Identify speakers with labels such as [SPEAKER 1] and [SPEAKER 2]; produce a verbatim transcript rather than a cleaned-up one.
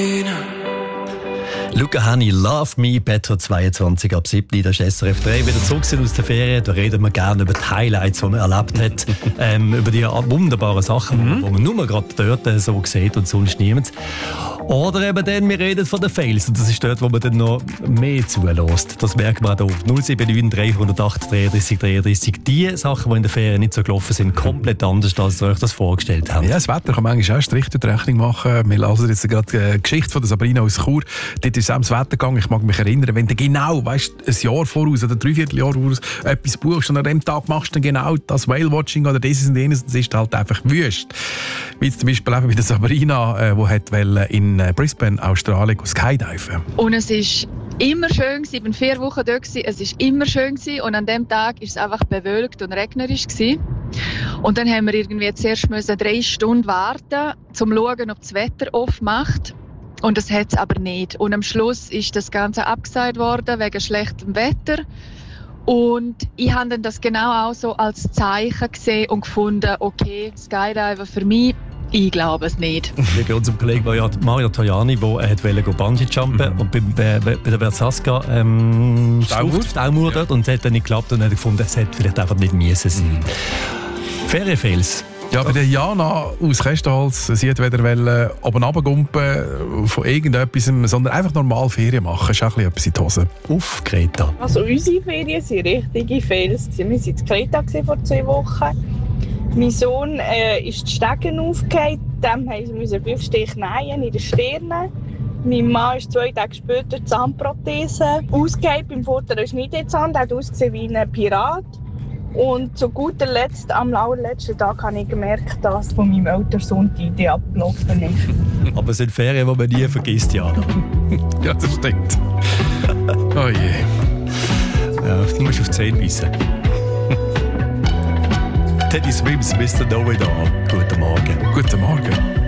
[SPEAKER 1] Luca Hänni, Love Me, Better zweiundzwanzig ab sieben. Das ist S R F drei. Wieder zurück sind aus der Ferien. Da reden wir gerne über die Highlights, die man erlebt hat. ähm, über die wunderbaren Sachen, mhm. die man nur gerade dort äh, so sieht und sonst niemand. Oder eben dann, wir reden von den Fails. Und das ist dort, wo man dann noch mehr zulässt. Das merkt man auch hier. null sieben neun drei null acht dreiunddreißig dreiunddreißig. Die Sachen, die in der Ferien nicht so gelaufen sind, komplett anders, als ihr euch das vorgestellt habt.
[SPEAKER 2] Ja, das Wetter kann manchmal auch einen Strich durch die Rechnung machen. Wir lassen jetzt gerade die Geschichte von der Sabrina aus Chur. Dort ist es Wetter gegangen. Ich mag mich erinnern, wenn du genau, weißt, ein Jahr voraus oder dreiviertel Jahr voraus etwas buchst und an dem Tag machst du dann genau das Whale-Watching oder dieses und jenes, das ist halt einfach wüst. Wie zum Beispiel eben bei der Sabrina, äh, die hat in Brisbane, Australien, skydiven.
[SPEAKER 3] Und es ist immer schön gewesen. Ich war vier Wochen dort gewesen. Es ist immer schön gewesen. Und an dem Tag ist es einfach bewölkt und regnerisch gewesen. Und dann haben wir irgendwie zuerst müssen drei Stunden warten, um zu schauen, ob das Wetter aufmacht. Und das hat es aber nicht. Und am Schluss ist das Ganze abgesagt worden wegen schlechtem Wetter. Und ich habe dann das genau auch so als Zeichen gesehen und gefunden, okay, Skydiver für mich, ich glaube es nicht.
[SPEAKER 1] Wie bei unserem Kollegen Mario Tajani, der Bungee-Jumpen mhm. und bei, bei, bei der Berzaska ähm,
[SPEAKER 2] Staumauer
[SPEAKER 1] Staumauer dort, und es hat dann nicht geklappt und hat gefunden, es hätte vielleicht einfach nicht müssen sein. Mhm. Ferienfails.
[SPEAKER 2] Ja, bei der Jana aus Kästenholz, sie hat weder wollen, oben runtergumpen von irgendetwas, sondern einfach normal Ferien machen. Ist auch ein bisschen etwas in die Hose.
[SPEAKER 1] Uff, Greta.
[SPEAKER 4] Also unsere Ferien waren richtige Fails. Wir waren in Kreta vor zwei Wochen. Mein Sohn äh, ist die Stegen aufgefallen. Dem mussten wir fünf Stiche nähen in den Stirn. Mein Mann ist zwei Tage später die Zahnprothese ausgefallen. Beim Futter ist nicht der Zahn, der hat ausgesehen wie ein Pirat. Und zu guter Letzt, am allerletzten Tag habe ich gemerkt, dass von meinem älteren Sohn die Idee abgelaufen ist.
[SPEAKER 1] Aber es sind Ferien, die man nie vergisst, ja.
[SPEAKER 2] Ja, das stimmt. Oh je.
[SPEAKER 1] Ja, du musst auf die Zähne beißen. Teddy Swims, Mister Know-It-All. Guten Morgen.
[SPEAKER 2] Guten Morgen.